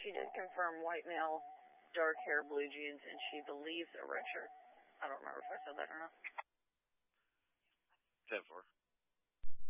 she did confirm white male, dark hair, blue jeans, and she believes a red shirt. I don't remember if I said that or not. 10-4.